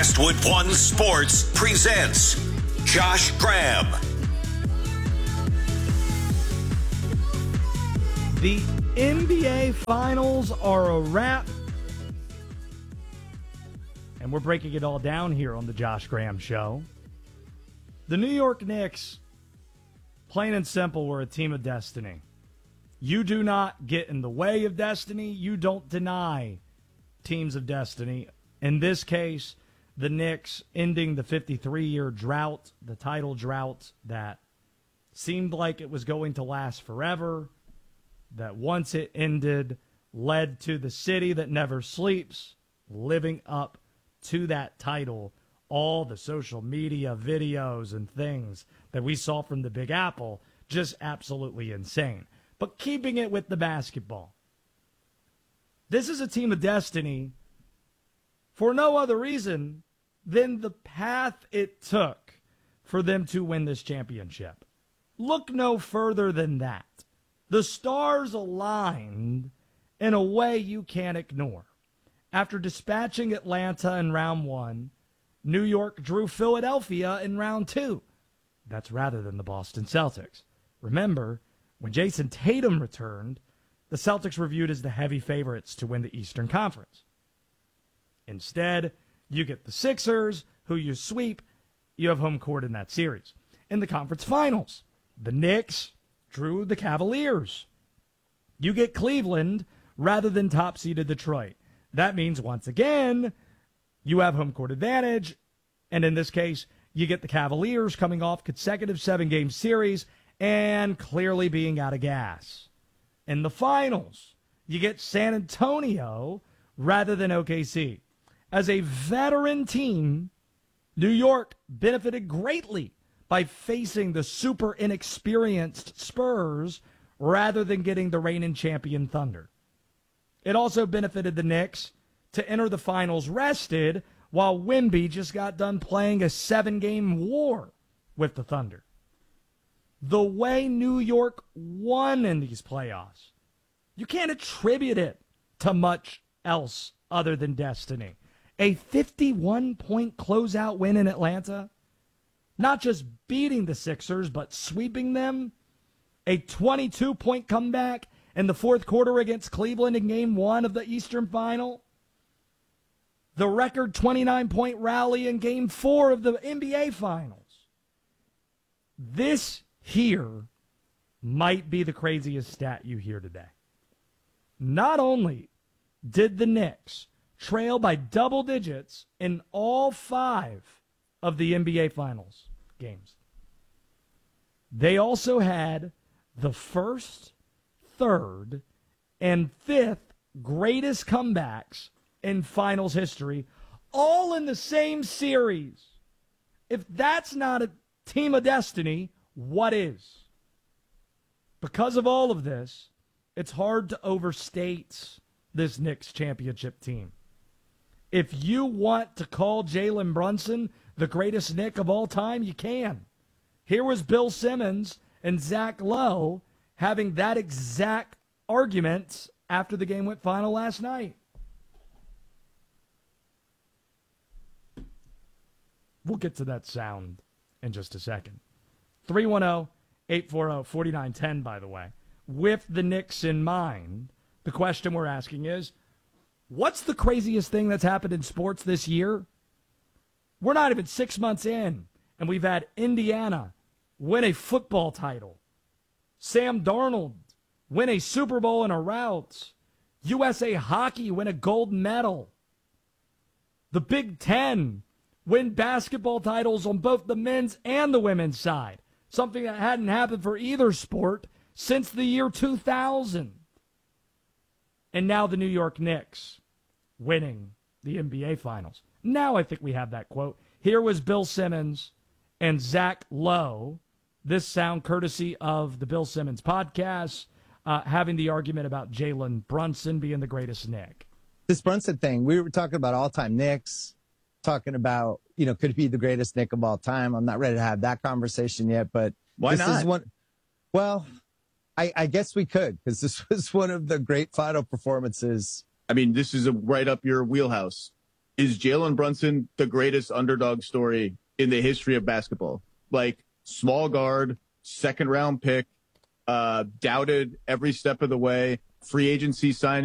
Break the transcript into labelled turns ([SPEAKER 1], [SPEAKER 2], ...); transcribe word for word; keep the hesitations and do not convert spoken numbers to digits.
[SPEAKER 1] Westwood One Sports presents Josh Graham.
[SPEAKER 2] The N B A Finals are a wrap. And we're breaking it all down here on the Josh Graham Show. The New York Knicks, plain and simple, were a team of destiny. You do not get in the way of destiny. You don't deny teams of destiny. In this case, the Knicks ending the fifty-three-year drought, the title drought that seemed like it was going to last forever, that once it ended led to the city that never sleeps living up to that title. All the social media videos and things that we saw from the Big Apple, just absolutely insane. But keeping it with the basketball, this is a team of destiny for no other reason than the path it took for them to win this championship. Look no further than that. The stars aligned in a way you can't ignore. After dispatching Atlanta in round one, New York drew Philadelphia in round two. That's rather than the Boston Celtics. Remember, when Jason Tatum returned, the Celtics were viewed as the heavy favorites to win the Eastern Conference. Instead, you get the Sixers, who you sweep. You have home court in that series. In the conference finals, the Knicks drew the Cavaliers. You get Cleveland rather than top-seeded Detroit. That means, once again, you have home court advantage, and in this case, you get the Cavaliers coming off consecutive seven-game series and clearly being out of gas. In the finals, you get San Antonio rather than O K C. As a veteran team, New York benefited greatly by facing the super inexperienced Spurs rather than getting the reigning champion Thunder. It also benefited the Knicks to enter the finals rested while Wemby just got done playing a seven-game war with the Thunder. The way New York won in these playoffs, you can't attribute it to much else other than destiny. A fifty-one point closeout win in Atlanta, not just beating the Sixers, but sweeping them. A twenty-two point comeback in the fourth quarter against Cleveland in game one of the Eastern Final. The record twenty-nine point rally in game four of the N B A Finals. This here might be the craziest stat you hear today. Not only did the Knicks trail by double digits in all five of the N B A Finals games, they also had the first, third, and fifth greatest comebacks in finals history, all in the same series. If that's not a team of destiny, what is? Because of all of this, it's hard to overstate this Knicks championship team. If you want to call Jalen Brunson the greatest Knick of all time, you can. Here was Bill Simmons and Zach Lowe having that exact argument after the game went final last night. We'll get to that sound in just a second. three one zero, eight four zero, four nine one zero, by the way. With the Knicks in mind, the question we're asking is, what's the craziest thing that's happened in sports this year? We're not even six months in, and we've had Indiana win a football title. Sam Darnold win a Super Bowl in a rout. U S A Hockey win a gold medal. The Big Ten win basketball titles on both the men's and the women's side, something that hadn't happened for either sport since the year two thousand. And now the New York Knicks winning the N B A Finals. Now I think we have that quote. Here was Bill Simmons and Zach Lowe. This sound courtesy of the Bill Simmons podcast, uh, having the argument about Jalen Brunson being the greatest Knick.
[SPEAKER 3] This Brunson thing, we were talking about all-time Knicks, talking about, you know, could he be the greatest Knick of all time? I'm not ready to have that conversation yet, but
[SPEAKER 4] why
[SPEAKER 3] this
[SPEAKER 4] not?
[SPEAKER 3] Is one, well, I, I guess we could, because this was one of the great final performances.
[SPEAKER 4] I mean, this is a, right up your wheelhouse. is Jalen Brunson the greatest underdog story in the history of basketball? Like, small guard, second round pick, uh, doubted every step of the way, free agency signing.